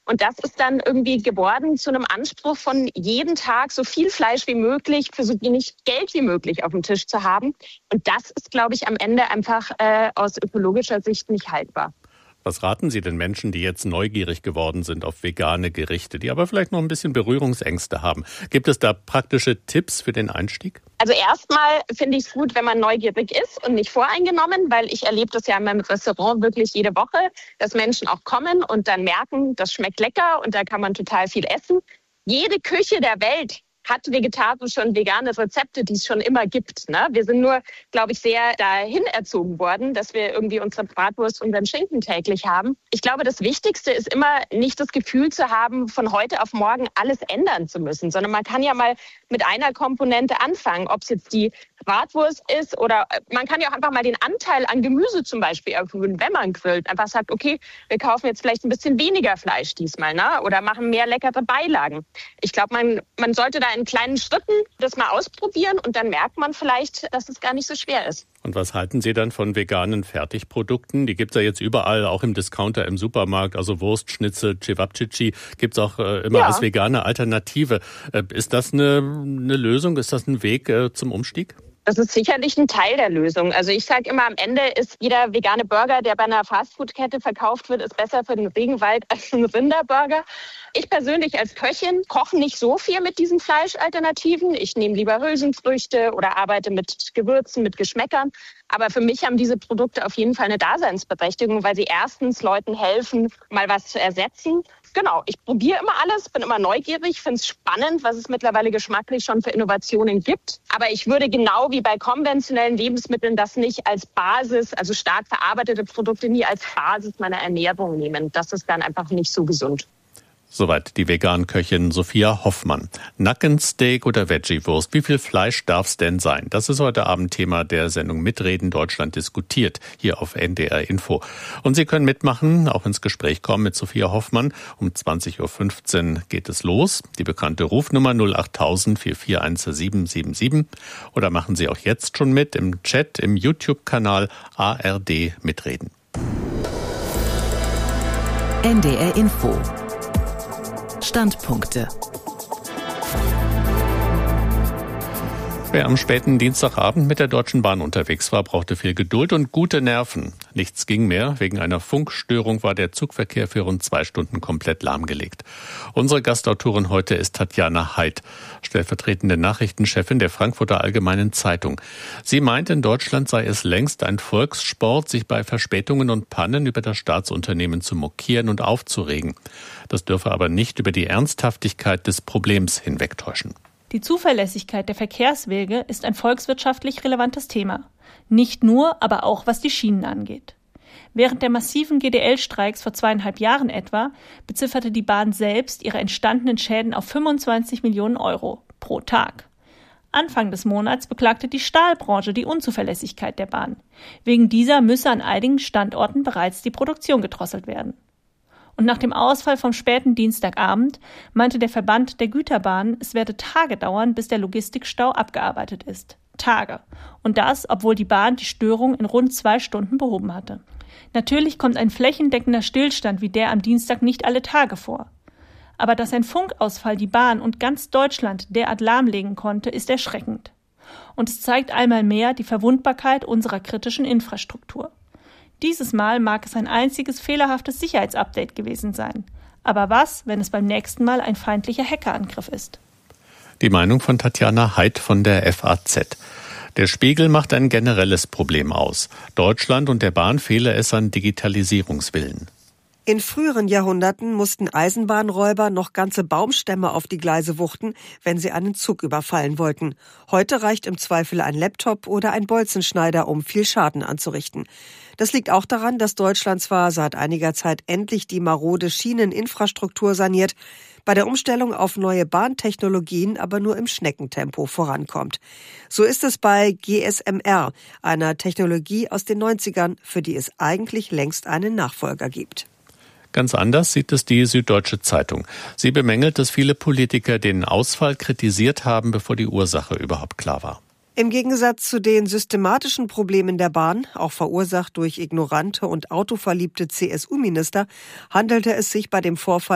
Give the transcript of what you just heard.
Und das ist dann irgendwie geworden zu einem Anspruch von jeden Tag so viel Fleisch wie möglich für so wenig Geld wie möglich auf dem Tisch zu haben. Und das ist, glaube ich, am Ende einfach aus ökologischer Sicht nicht haltbar. Was raten Sie den Menschen, die jetzt neugierig geworden sind auf vegane Gerichte, die aber vielleicht noch ein bisschen Berührungsängste haben? Gibt es da praktische Tipps für den Einstieg? Also erstmal finde ich es gut, wenn man neugierig ist und nicht voreingenommen, weil ich erlebe das ja in meinem Restaurant wirklich jede Woche, dass Menschen auch kommen und dann merken, das schmeckt lecker und da kann man total viel essen. Jede Küche der Welt hat vegetarische und vegane Rezepte, die es schon immer gibt. Ne? Wir sind nur, glaube ich, sehr dahin erzogen worden, dass wir irgendwie unsere Bratwurst und unseren Schinken täglich haben. Ich glaube, das Wichtigste ist immer nicht das Gefühl zu haben, von heute auf morgen alles ändern zu müssen, sondern man kann ja mal mit einer Komponente anfangen, ob es jetzt die Bratwurst ist oder man kann ja auch einfach mal den Anteil an Gemüse zum Beispiel erhöhen, wenn man grillt. Einfach sagt, okay, wir kaufen jetzt vielleicht ein bisschen weniger Fleisch diesmal, ne? Oder machen mehr leckere Beilagen. Ich glaube, man sollte da in kleinen Schritten das mal ausprobieren und dann merkt man vielleicht, dass es gar nicht so schwer ist. Und was halten Sie dann von veganen Fertigprodukten? Die gibt es ja jetzt überall, auch im Discounter, im Supermarkt. Also Wurst, Schnitzel, Cevapcici gibt es auch immer als vegane Alternative. Ist das eine Lösung? Ist das ein Weg zum Umstieg? Das ist sicherlich ein Teil der Lösung. Also ich sage immer, am Ende ist jeder vegane Burger, der bei einer Fastfood-Kette verkauft wird, ist besser für den Regenwald als ein Rinderburger. Ich persönlich als Köchin koche nicht so viel mit diesen Fleischalternativen. Ich nehme lieber Hülsenfrüchte oder arbeite mit Gewürzen, mit Geschmäckern. Aber für mich haben diese Produkte auf jeden Fall eine Daseinsberechtigung, weil sie erstens Leuten helfen, mal was zu ersetzen. Genau, ich probiere immer alles, bin immer neugierig, finde es spannend, was es mittlerweile geschmacklich schon für Innovationen gibt. Aber ich würde genau wie bei konventionellen Lebensmitteln das nicht als Basis, also stark verarbeitete Produkte nie als Basis meiner Ernährung nehmen. Das ist dann einfach nicht so gesund. Soweit die Vegan-Köchin Sophia Hoffmann. Nackensteak oder Veggie-Wurst, wie viel Fleisch darf es denn sein? Das ist heute Abend Thema der Sendung Mitreden Deutschland diskutiert, hier auf NDR Info. Und Sie können mitmachen, auch ins Gespräch kommen mit Sophia Hoffmann. Um 20.15 Uhr geht es los. Die bekannte Rufnummer 08000 441 777. Oder machen Sie auch jetzt schon mit im Chat im YouTube-Kanal ARD Mitreden. NDR Info. Standpunkte. Wer am späten Dienstagabend mit der Deutschen Bahn unterwegs war, brauchte viel Geduld und gute Nerven. Nichts ging mehr. Wegen einer Funkstörung war der Zugverkehr für rund 2 Stunden komplett lahmgelegt. Unsere Gastautorin heute ist Tatjana Heid, stellvertretende Nachrichtenchefin der Frankfurter Allgemeinen Zeitung. Sie meint, in Deutschland sei es längst ein Volkssport, sich bei Verspätungen und Pannen über das Staatsunternehmen zu mokieren und aufzuregen. Das dürfe aber nicht über die Ernsthaftigkeit des Problems hinwegtäuschen. Die Zuverlässigkeit der Verkehrswege ist ein volkswirtschaftlich relevantes Thema. Nicht nur, aber auch was die Schienen angeht. Während der massiven GDL-Streiks vor 2,5 Jahren etwa bezifferte die Bahn selbst ihre entstandenen Schäden auf 25 Millionen Euro pro Tag. Anfang des Monats beklagte die Stahlbranche die Unzuverlässigkeit der Bahn. Wegen dieser müsse an einigen Standorten bereits die Produktion gedrosselt werden. Und nach dem Ausfall vom späten Dienstagabend meinte der Verband der Güterbahnen, es werde Tage dauern, bis der Logistikstau abgearbeitet ist. Tage. Und das, obwohl die Bahn die Störung in rund 2 Stunden behoben hatte. Natürlich kommt ein flächendeckender Stillstand wie der am Dienstag nicht alle Tage vor. Aber dass ein Funkausfall die Bahn und ganz Deutschland derart lahmlegen konnte, ist erschreckend. Und es zeigt einmal mehr die Verwundbarkeit unserer kritischen Infrastruktur. Dieses Mal mag es ein einziges fehlerhaftes Sicherheitsupdate gewesen sein. Aber was, wenn es beim nächsten Mal ein feindlicher Hackerangriff ist? Die Meinung von Tatjana Heid von der FAZ. Der Spiegel macht ein generelles Problem aus. Deutschland und der Bahn fehle es an Digitalisierungswillen. In früheren Jahrhunderten mussten Eisenbahnräuber noch ganze Baumstämme auf die Gleise wuchten, wenn sie einen Zug überfallen wollten. Heute reicht im Zweifel ein Laptop oder ein Bolzenschneider, um viel Schaden anzurichten. Das liegt auch daran, dass Deutschland zwar seit einiger Zeit endlich die marode Schieneninfrastruktur saniert, bei der Umstellung auf neue Bahntechnologien aber nur im Schneckentempo vorankommt. So ist es bei GSMR, einer Technologie aus den 90ern, für die es eigentlich längst einen Nachfolger gibt. Ganz anders sieht es die Süddeutsche Zeitung. Sie bemängelt, dass viele Politiker den Ausfall kritisiert haben, bevor die Ursache überhaupt klar war. Im Gegensatz zu den systematischen Problemen der Bahn, auch verursacht durch ignorante und autoverliebte CSU-Minister, handelte es sich bei dem Vorfall